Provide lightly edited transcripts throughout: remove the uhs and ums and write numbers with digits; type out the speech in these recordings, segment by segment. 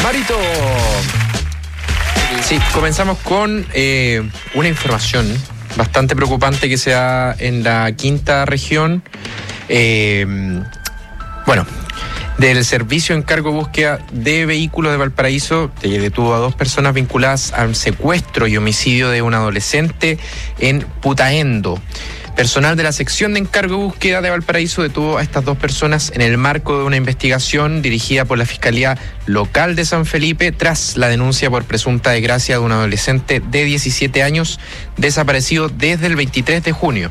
Marito. Sí, comenzamos con una información bastante preocupante que se da en la quinta región. Del Servicio Encargo de Búsqueda de Vehículos de Valparaíso detuvo a 2 personas vinculadas al secuestro y homicidio de un adolescente en Putaendo. Personal de la sección de encargo de búsqueda de Valparaíso detuvo a estas 2 personas en el marco de una investigación dirigida por la Fiscalía Local de San Felipe tras la denuncia por presunta desgracia de un adolescente de 17 años desaparecido desde el 23 de junio.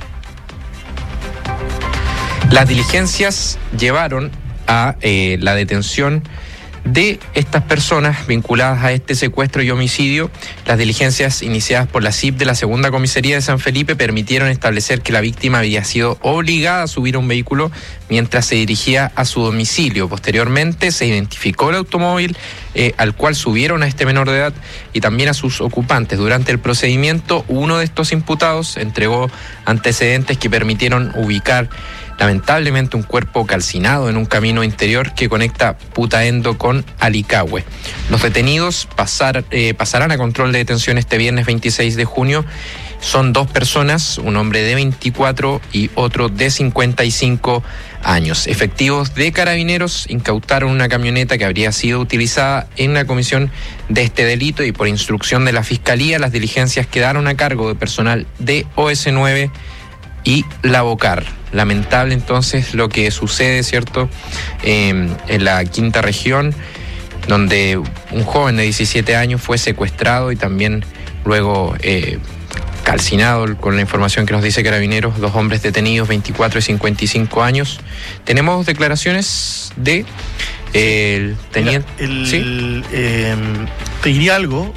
Las diligencias llevaron a la detención de estas personas vinculadas a este secuestro y homicidio. Las diligencias iniciadas por la CIP de la Segunda Comisaría de San Felipe permitieron establecer que la víctima había sido obligada a subir a un vehículo mientras se dirigía a su domicilio. Posteriormente se identificó el automóvil al cual subieron a este menor de edad y también a sus ocupantes. Durante el procedimiento, uno de estos imputados entregó antecedentes que permitieron ubicar lamentablemente un cuerpo calcinado en un camino interior que conecta Putaendo con Alicahue. Los detenidos pasarán a control de detención este viernes 26 de junio. Son 2 personas, un hombre de 24 y otro de 55 años. Efectivos de Carabineros incautaron una camioneta que habría sido utilizada en la comisión de este delito y por instrucción de la Fiscalía las diligencias quedaron a cargo de personal de OS9 y la Bocar. Lamentable entonces lo que sucede, ¿cierto? En la quinta región, donde un joven de 17 años fue secuestrado y también luego calcinado, con la información que nos dice Carabineros, 2 hombres detenidos, 24 y 55 años. Tenemos declaraciones de el teniente. ¿Sí? Te diría algo.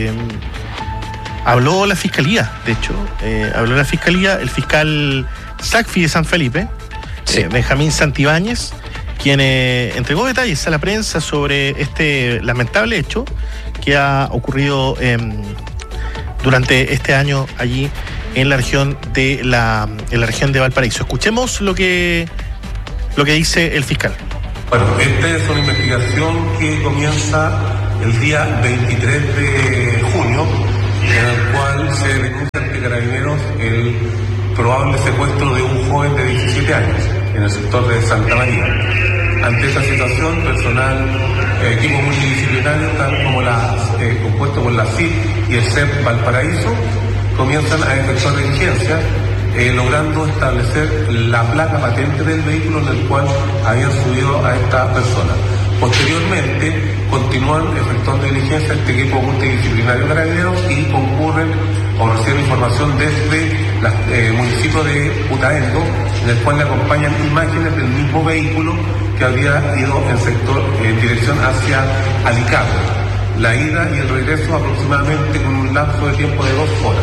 Habló la Fiscalía, de hecho, el fiscal SACFI de San Felipe, sí. Benjamín Santibáñez, quien entregó detalles a la prensa sobre este lamentable hecho que ha ocurrido durante este año allí en la región de Valparaíso. Escuchemos lo que dice el fiscal. Bueno, esta es una investigación que comienza el día 23 de junio, en el cual se denuncia ante Carabineros el probable secuestro de un joven de 17 años en el sector de Santa María. Ante esa situación, personal, equipo multidisciplinario, tal como compuesto por la CIP y el CEP Valparaíso, comienzan a efectuar diligencias, logrando establecer la placa patente del vehículo en el cual habían subido a esta persona. Posteriormente, continúan efectuando diligencias este equipo multidisciplinario Carabineros y concurren o reciben información desde el municipio de Putaendo, en el cual le acompañan imágenes del mismo vehículo que había ido en dirección hacia Alicahue. La ida y el regreso aproximadamente con un lapso de tiempo de 2 horas.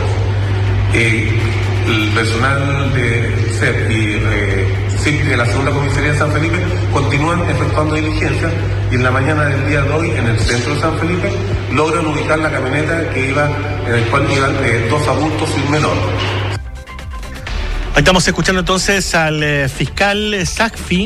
El personal de CEP y CIP de la Segunda Comisaría de San Felipe continúan efectuando diligencias y en la mañana del día de hoy en el centro de San Felipe logran ubicar la camioneta en el cual iban 2 adultos y un menor. Ahí estamos escuchando entonces al fiscal SACFI,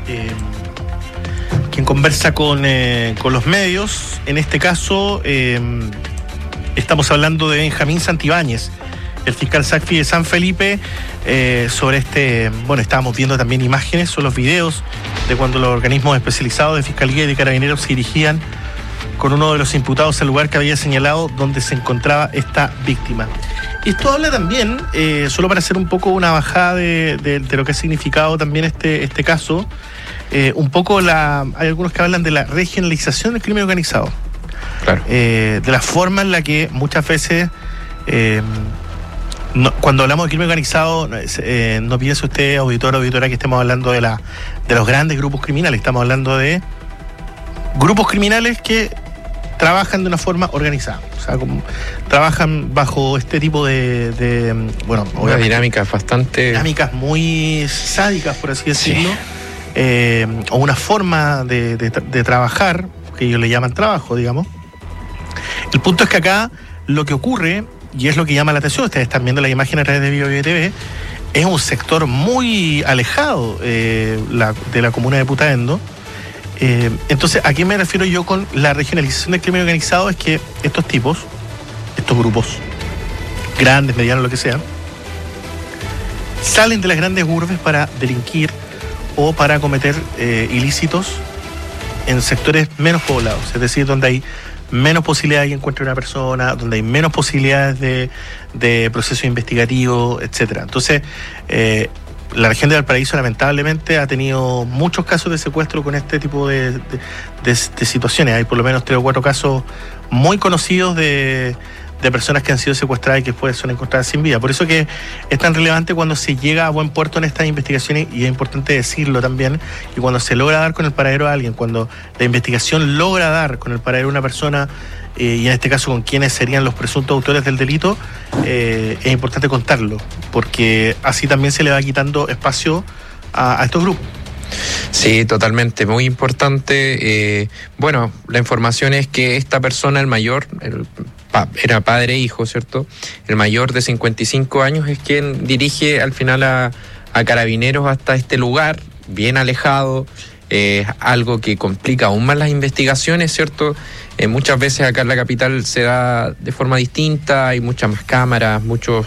quien conversa con los medios. En este caso estamos hablando de Benjamín Santibáñez, el fiscal SACFI de San Felipe, sobre estábamos viendo también imágenes, son los videos de cuando los organismos especializados de Fiscalía y de Carabineros se dirigían con uno de los imputados al lugar que había señalado donde se encontraba esta víctima. Esto habla también, solo para hacer un poco una bajada de lo que ha significado también este caso, un poco hay algunos que hablan de la regionalización del crimen organizado. Claro. De la forma en la que muchas veces... cuando hablamos de crimen organizado, no piense usted, auditor o auditora, que estemos hablando de los grandes grupos criminales. Estamos hablando de grupos criminales que trabajan de una forma organizada. O sea, trabajan bajo este tipo de una dinámica bastante... Dinámicas muy sádicas, por así decirlo. Sí. O una forma de trabajar, que ellos le llaman trabajo, digamos. El punto es que acá lo que ocurre... Y es lo que llama la atención, ustedes están viendo la imagen a través de BioBio TV, es un sector muy alejado de la comuna de Putaendo, Entonces, ¿a qué me refiero yo con la regionalización del crimen organizado? Es que estos tipos, estos grupos, grandes, medianos, lo que sea, salen de las grandes urbes para delinquir o para cometer ilícitos en sectores menos poblados, es decir, donde hay menos posibilidades de que encuentre una persona, donde hay menos posibilidades de proceso investigativo, etcétera. Entonces, la región de Valparaíso lamentablemente ha tenido muchos casos de secuestro con este tipo de situaciones. Hay por lo menos 3 o 4 casos muy conocidos de personas que han sido secuestradas y que después son encontradas sin vida. Por eso que es tan relevante cuando se llega a buen puerto en estas investigaciones, y es importante decirlo también, y cuando se logra dar con el paradero a alguien, cuando la investigación logra dar con el paradero a una persona, y en este caso con quienes serían los presuntos autores del delito, es importante contarlo, porque así también se le va quitando espacio a estos grupos. Sí, totalmente, muy importante. Bueno, la información es que esta persona, el mayor, era padre e hijo, ¿cierto? El mayor de 55 años es quien dirige al final a Carabineros hasta este lugar, bien alejado, algo que complica aún más las investigaciones, ¿cierto? Muchas veces acá en la capital se da de forma distinta, hay muchas más cámaras, muchos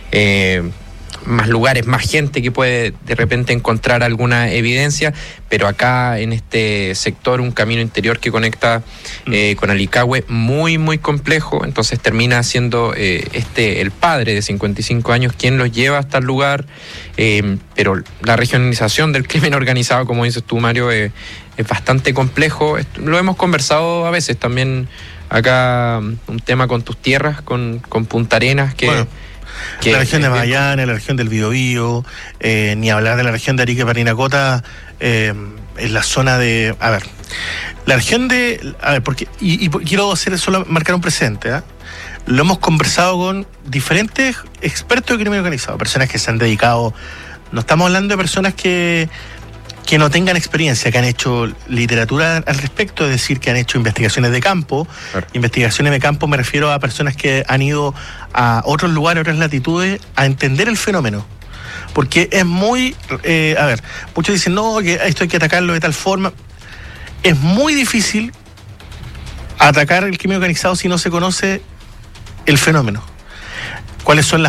más lugares, más gente que puede de repente encontrar alguna evidencia, pero acá en este sector, un camino interior que conecta con Alicahue, muy muy complejo, entonces termina siendo el padre de 55 años quien los lleva hasta el lugar, pero la regionalización del crimen organizado, como dices tú, Mario, es bastante complejo. Lo hemos conversado a veces también acá, un tema con tus tierras, con Punta Arenas, que... Bueno, la región de Magallanes, la región del Biobío, ni hablar de la región de Arica y Parinacota, en la zona de... A ver, la región de... A ver, porque y quiero solo marcar un precedente, ¿eh? Lo hemos conversado con diferentes expertos de crimen organizado, personas que se han dedicado... No estamos hablando de personas que no tengan experiencia, que han hecho literatura al respecto, es decir, que han hecho investigaciones de campo. Claro. Investigaciones de campo me refiero a personas que han ido a otros lugares, a otras latitudes, a entender el fenómeno. Porque es muy... a ver, muchos dicen, no, que esto hay que atacarlo de tal forma. Es muy difícil atacar el crimen organizado si no se conoce el fenómeno. ¿Cuáles son las